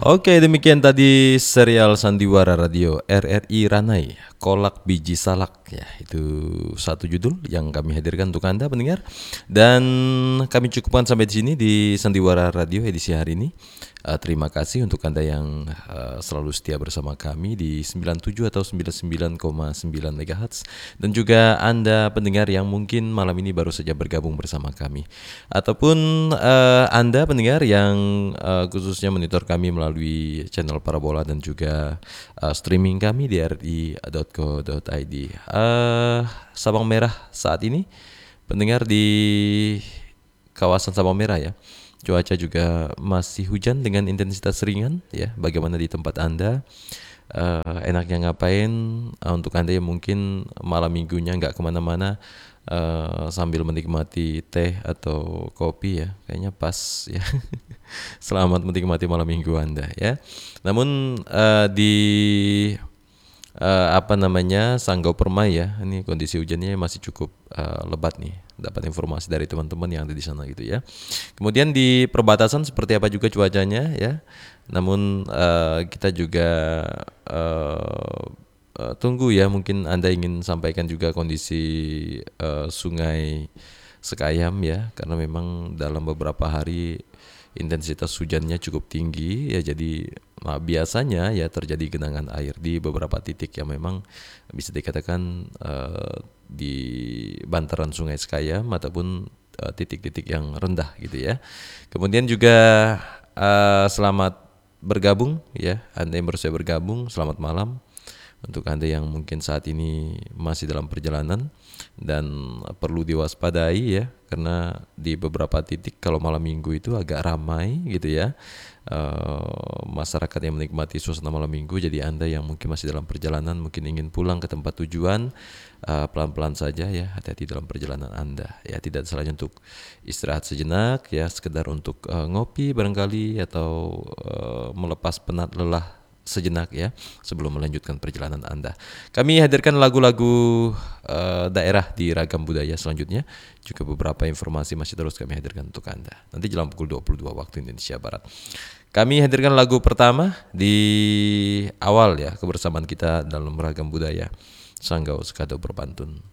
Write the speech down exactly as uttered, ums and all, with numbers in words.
Oke, demikian tadi serial Sandiwara Radio R R I Ranai, Kolak Biji Salak ya. Itu satu judul yang kami hadirkan untuk Anda pendengar. Dan kami cukupkan sampai di sini di Sandiwara Radio edisi hari ini. Uh, terima kasih untuk Anda yang uh, selalu setia bersama kami di sembilan puluh tujuh atau sembilan puluh sembilan koma sembilan megahertz, dan juga Anda pendengar yang mungkin malam ini baru saja bergabung bersama kami, ataupun uh, Anda pendengar yang uh, khususnya monitor kami melalui channel Parabola dan juga uh, streaming kami di r i dot co dot i d. Uh, Sabang Merah saat ini pendengar di kawasan Sabang Merah ya. Cuaca juga masih hujan dengan intensitas ringan ya. Bagaimana di tempat Anda? Uh, enaknya ngapain? Uh, untuk Anda yang mungkin malam minggunya nggak kemana-mana, uh, sambil menikmati teh atau kopi ya, kayaknya pas ya. Selamat menikmati malam minggu Anda ya. Namun uh, di uh, apa namanya Sanggau Permai ya, ini kondisi hujannya masih cukup uh, lebat nih. Dapat informasi dari teman-teman yang ada di sana gitu ya. Kemudian di perbatasan seperti apa juga cuacanya ya. Namun uh, kita juga uh, uh, tunggu ya, mungkin Anda ingin sampaikan juga kondisi uh, Sungai Sekayam ya, karena memang dalam beberapa hari intensitas hujannya cukup tinggi ya, jadi nah, biasanya ya terjadi genangan air di beberapa titik yang memang bisa dikatakan uh, di bantaran Sungai Sekayam ataupun uh, titik-titik yang rendah gitu ya. Kemudian juga uh, selamat bergabung ya, Anda yang baru saja bergabung, selamat malam. Untuk Anda yang mungkin saat ini masih dalam perjalanan dan perlu diwaspadai ya, karena di beberapa titik kalau malam minggu itu agak ramai gitu ya, uh, masyarakat yang menikmati suasana malam minggu. Jadi Anda yang mungkin masih dalam perjalanan, mungkin ingin pulang ke tempat tujuan, uh, pelan-pelan saja ya, hati-hati dalam perjalanan Anda ya. Tidak salahnya untuk istirahat sejenak ya, sekedar untuk uh, ngopi barangkali, atau uh, melepas penat lelah sejenak ya, sebelum melanjutkan perjalanan Anda. Kami hadirkan lagu-lagu uh, daerah di Ragam Budaya selanjutnya. Juga beberapa informasi masih terus kami hadirkan untuk Anda. Nanti jam pukul dua puluh dua waktu Indonesia Barat. Kami hadirkan lagu pertama di awal ya kebersamaan kita dalam Ragam Budaya, Sanggau Sekadau Berpantun.